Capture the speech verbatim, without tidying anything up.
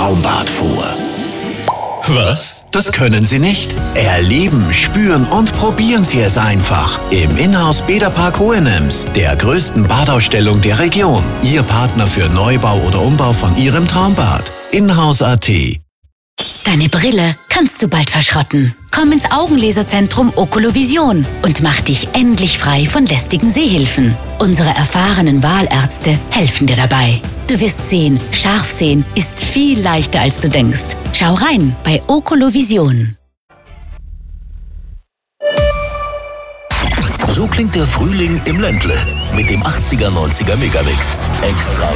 Traumbad vor. Was? Das können Sie nicht. Erleben, spüren und probieren Sie es einfach. Im Inhouse Bäderpark Hohenems, der größten Badausstellung der Region. Ihr Partner für Neubau oder Umbau von Ihrem Traumbad. Inhouse punkt a t. Deine Brille kannst du bald verschrotten. Komm ins Augenlaserzentrum Oculovision und mach dich endlich frei von lästigen Sehhilfen. Unsere erfahrenen Wahlärzte helfen dir dabei. Du wirst sehen, scharf sehen ist viel leichter als du denkst. Schau rein bei Oculovision. So klingt der Frühling im Ländle mit dem achtziger neunziger Megamix. Extra